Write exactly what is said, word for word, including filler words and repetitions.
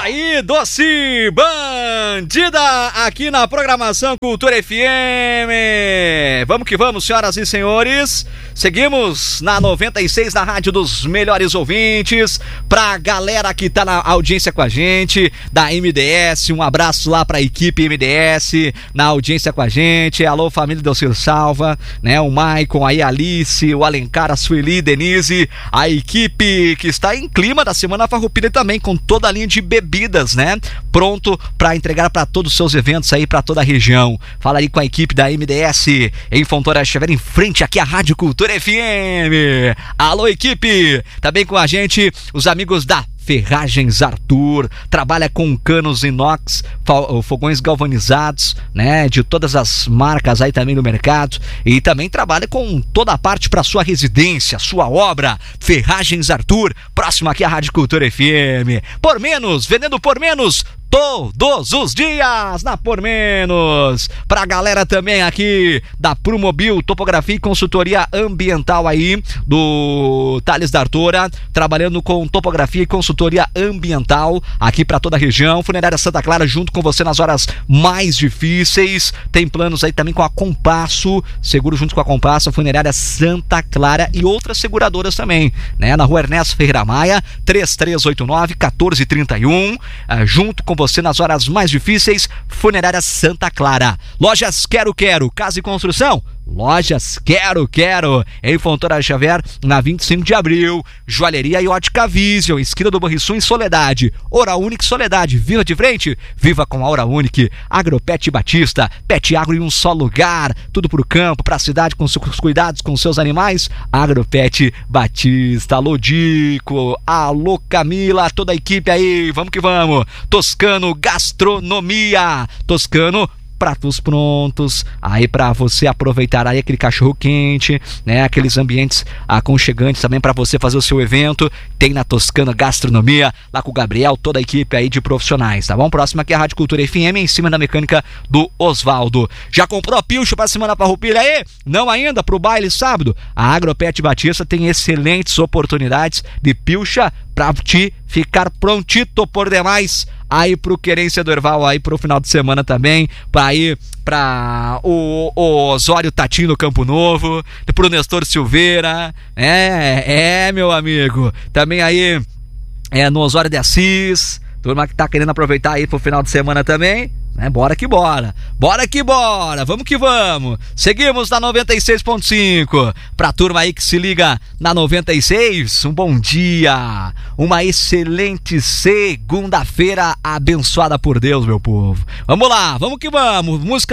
aí, doce bandida, aqui na programação Cultura F M. Vamos que vamos, senhoras e senhores. Seguimos na noventa e seis, na rádio dos melhores ouvintes. Pra galera que tá na audiência com a gente, da M D S, um abraço lá pra equipe M D S, na audiência com a gente. Alô, família do Seu Salva, né? O Maicon, aí a Alice, o Alencar, a Sueli, Denise, a equipe que está em clima da Semana Farroupilha também, com toda a linha de bebidas, né? Pronto para entregar para todos os seus eventos aí, para toda a região. Fala aí com a equipe da M D S em Fontoura Xavier, em frente aqui à Rádio Cultura F M. Alô, equipe! Também com a gente os amigos da Ferragens Arthur, trabalha com canos inox, fogões galvanizados, né, de todas as marcas aí também no mercado, e também trabalha com toda a parte para sua residência, sua obra. Ferragens Arthur, próximo aqui à Rádio Cultura F M. Por menos, vendendo por menos todos os dias na Por Menos. Pra galera também aqui da Promobil, topografia e consultoria ambiental aí do Thales D'Artora, trabalhando com topografia e consultoria ambiental aqui pra toda a região. Funerária Santa Clara junto com você nas horas mais difíceis. Tem planos aí também com a Compasso, seguro junto com a Compasso, Funerária Santa Clara e outras seguradoras também, né? Na rua Ernesto Ferreira Maia, três três oito nove, um quatro três um, uh, junto com você nas horas mais difíceis, Funerária Santa Clara. Lojas Quero Quero, casa e construção, Lojas Quero Quero, em Fontoura Xavier, na vinte e cinco de abril. Joalheria e ótica Vision, esquina do Banrisul em Soledade. Hora Única Soledade, viva de frente, viva com a Hora Única. Agropet Batista, pet agro em um só lugar, tudo pro campo, pra cidade, com seus cuidados com seus animais. Agropet Batista. Alô, Dico, alô, Camila, toda a equipe aí, vamos que vamos. Toscano Gastronomia, Toscano pratos prontos, aí pra você aproveitar aí aquele cachorro quente, né, aqueles ambientes aconchegantes também pra você fazer o seu evento. Tem na Toscana Gastronomia, lá com o Gabriel, toda a equipe aí de profissionais, tá bom? Próximo aqui é a Rádio Cultura F M, em cima da mecânica do Osvaldo. Já comprou a pilcha pra Semana Farroupilha aí? Não ainda? Pro baile sábado? A Agropet Batista tem excelentes oportunidades de pilcha pra te ficar prontito por demais aí pro Querência do Erval, aí pro final de semana também, pra ir pra o, o Osório Tatinho no Campo Novo, pro Nestor Silveira, é, é, meu amigo, também aí é, no Osório de Assis, turma que tá querendo aproveitar aí pro final de semana também, né? Bora que bora, bora que bora, vamos que vamos. Seguimos na noventa e seis ponto cinco. Pra turma aí que se liga na noventa e seis, um bom dia, uma excelente segunda-feira abençoada por Deus, meu povo. Vamos lá, vamos que vamos. Música